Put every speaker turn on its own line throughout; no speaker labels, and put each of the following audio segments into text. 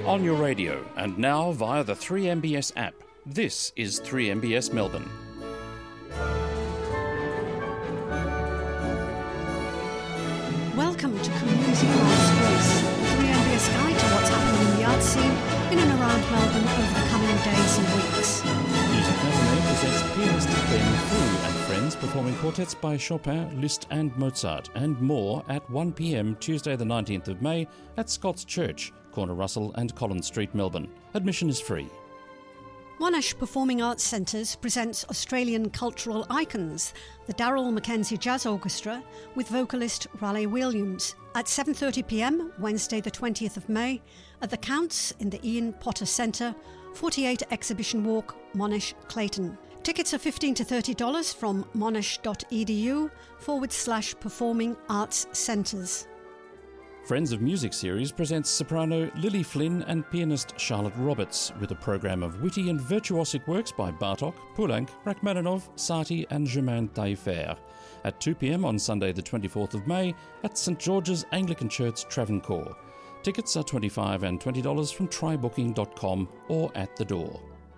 On your radio and now via the 3MBS app. This is 3MBS Melbourne.
Welcome to Community Arts Voice, the 3MBS guide to what's happening in the arts scene in and around Melbourne over the coming days and weeks.
Music Matinee presents pianist Ben Fu and friends performing quartets by Chopin, Liszt and Mozart and more at 1 p.m. Tuesday the 19th of May at Scott's Church, Corner Russell and Collins Street, Melbourne. Admission is free.
Monash Performing Arts Centres presents Australian cultural icons, the Darryl Mackenzie Jazz Orchestra with vocalist Raleigh Williams at 7:30 p.m. Wednesday the 20th of May at the Counts in the Ian Potter Centre, 48 Exhibition Walk, Monash, Clayton. Tickets are $15 to $30 from monash.edu/performing arts centres.
Friends of Music series presents soprano Lily Flynn and pianist Charlotte Roberts with a programme of witty and virtuosic works by Bartók, Poulenc, Rachmaninoff, Satie and Germain Taillefer at 2 p.m. on Sunday the 24th of May at St George's Anglican Church, Travancore. Tickets are $25 and $20 from trybooking.com or at the door.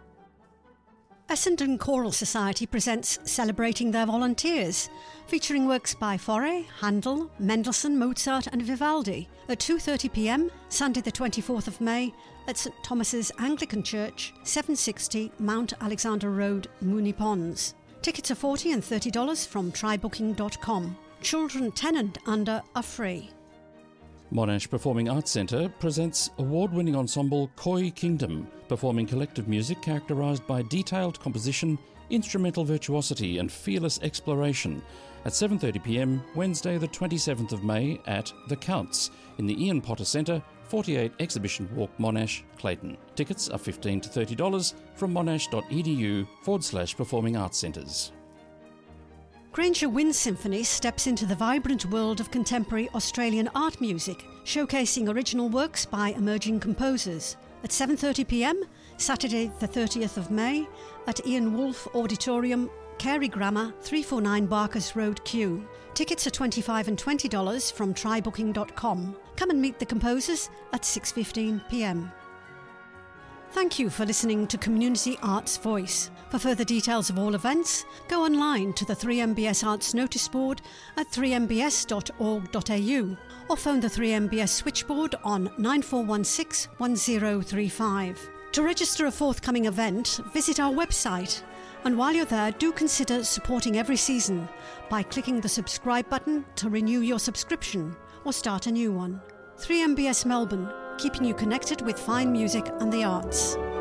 Essendon Choral Society presents Celebrating Their Volunteers, featuring works by Fauré, Handel, Mendelssohn, Mozart and Vivaldi at 2:30 p.m. Sunday the 24th of May at St Thomas's Anglican Church, 760 Mount Alexander Road, Moonee Ponds. Tickets are $40 and $30 from trybooking.com. Children 10 and under are free. Monash Performing Arts Centre presents award-winning ensemble Koi Kingdom, performing collective music characterised by detailed composition, instrumental virtuosity and fearless exploration at 7:30 p.m. Wednesday the 27th of May at The Counts in the Ian Potter Centre, 48 Exhibition Walk, Monash, Clayton. Tickets are $15 to $30 from monash.edu/performing arts centres. Granger Wind Symphony steps into the vibrant world of contemporary Australian art music, showcasing original works by emerging composers. At 7:30 p.m, Saturday the 30th of May, at Ian Wolfe Auditorium, Carey Grammar, 349 Barkers Road, Kew. Tickets are $25 and $20 from trybooking.com. Come and meet the composers at 6:15 p.m. Thank you for listening to Community Arts Voice. For further details of all events, go online to the 3MBS Arts notice board at 3mbs.org.au or phone the 3MBS switchboard on 9416 1035. To register a forthcoming event, visit our website. And while you're there, do consider supporting every season by clicking the subscribe button to renew your subscription or start a new one. 3MBS Melbourne, keeping you connected with fine music and the arts.